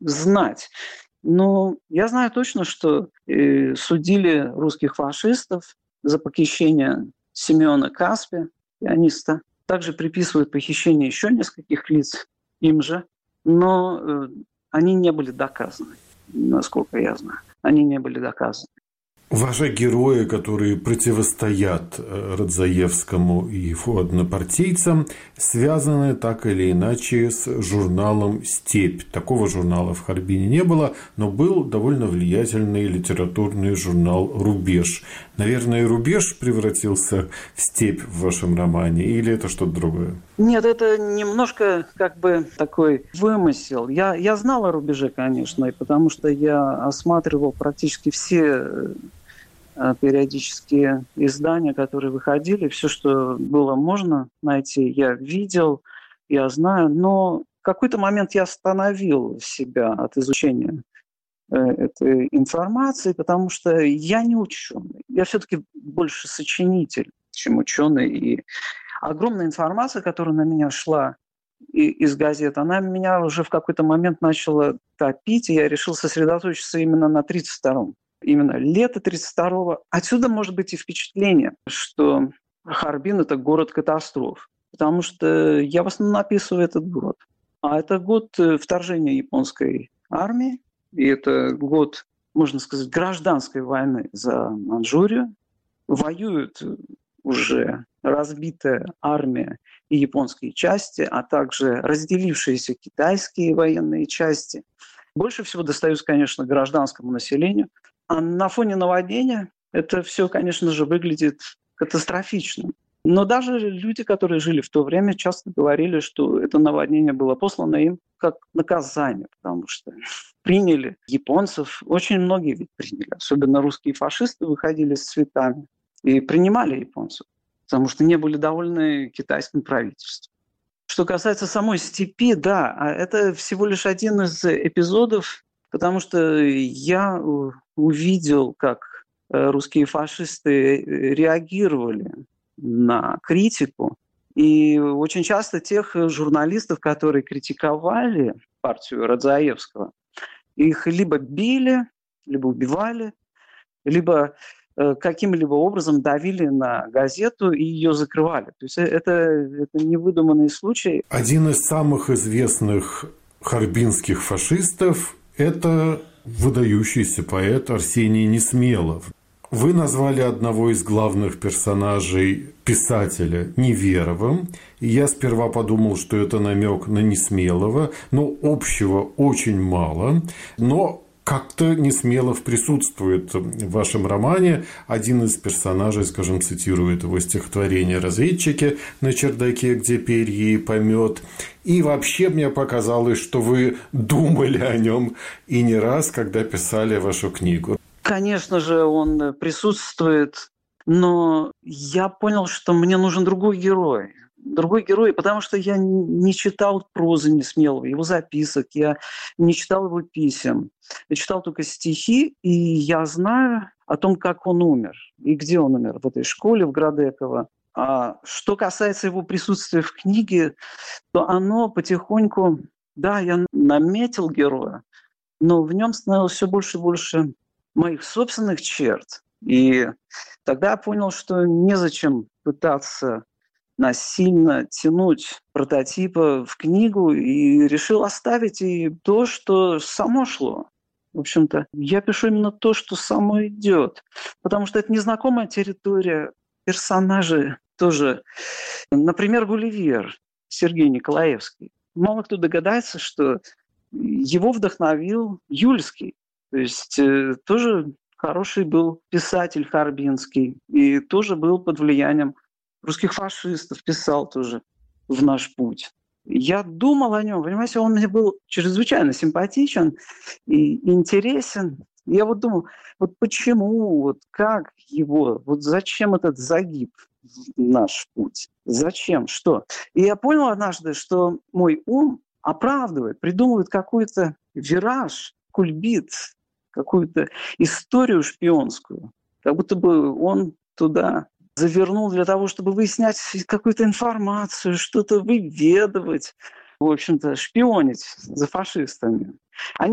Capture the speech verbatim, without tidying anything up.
знать. Но я знаю точно, что э, судили русских фашистов за похищение Семена Каспи, пианиста. Также приписывают похищение еще нескольких лиц им же, но э, они не были доказаны, насколько я знаю. Они не были доказаны. Ваши герои, которые противостоят Радзаевскому и его однопартийцам, связаны так или иначе с журналом «Степь». Такого журнала в Харбине не было, но был довольно влиятельный литературный журнал «Рубеж». Наверное, «Рубеж» превратился в «Степь» в вашем романе, или это что-то другое? Нет, это немножко как бы такой вымысел. Я, я знал о «Рубеже», конечно, потому что я осматривал практически все периодические издания, которые выходили. Все, что было можно найти, я видел, я знаю. Но в какой-то момент я остановил себя от изучения этой информации, потому что я не ученый. Я все-таки больше сочинитель, чем ученый. И огромная информация, которая на меня шла из газет, она меня уже в какой-то момент начала топить, и я решил сосредоточиться именно на тридцать втором. Именно лето тридцать второго. Отсюда может быть и впечатление, что Харбин – это город катастроф. Потому что я в основном описываю этот год. А это год вторжения японской армии. И это год, можно сказать, гражданской войны за Манчжурию. Воюют уже разбитая армия и японские части, а также разделившиеся китайские военные части. Больше всего достаются, конечно, гражданскому населению. А на фоне наводнения это все, конечно же, выглядит катастрофично. Но даже люди, которые жили в то время, часто говорили, что это наводнение было послано им как наказание, потому что приняли японцев. Очень многие ведь приняли. Особенно русские фашисты выходили с цветами и принимали японцев, потому что не были довольны китайским правительством. Что касается самой степи, да, это всего лишь один из эпизодов, потому что я увидел, как русские фашисты реагировали на критику. И очень часто тех журналистов, которые критиковали партию Радзаевского, их либо били, либо убивали, либо каким-либо образом давили на газету и ее закрывали. То есть это, это невыдуманный случай. Один из самых известных харбинских фашистов – это выдающийся поэт Арсений Несмелов. Вы назвали одного из главных персонажей писателя Неверовым. И я сперва подумал, что это намек на Несмелова, но общего очень мало. Но как-то Несмелов присутствует в вашем романе. Один из персонажей, скажем, цитирует его стихотворение «Разведчики на чердаке, где перья и помет». И вообще мне показалось, что вы думали о нем и не раз, когда писали вашу книгу. Конечно же, он присутствует, но я понял, что мне нужен другой герой. Другой герой, потому что я не читал прозы Несмелова, его записок, я не читал его писем. Я читал только стихи, и я знаю о том, как он умер и где он умер, в этой школе в Градеково. А что касается его присутствия в книге, то оно потихоньку, да, я наметил героя, но в нем становилось все больше и больше моих собственных черт. И тогда я понял, что незачем пытаться насильно тянуть прототипа в книгу, и решил оставить и то, что само шло. В общем-то, я пишу именно то, что само идет. Потому что это незнакомая территория, персонажи тоже. Например, Гулливер, Сергей Николаевский. Мало кто догадается, что его вдохновил Юльский. То есть э, тоже хороший был писатель харбинский. И тоже был под влиянием русских фашистов, писал тоже «В наш путь». Я думал о нем, понимаете, он мне был чрезвычайно симпатичен и интересен. Я вот думал, вот почему, вот как его, вот зачем этот загиб в наш путь? Зачем, что? И я понял однажды, что мой ум оправдывает, придумывает какой-то вираж, кульбит, какую-то историю шпионскую. Как будто бы он туда завернул для того, чтобы выяснять какую-то информацию, что-то выведывать, в общем-то, шпионить за фашистами. Они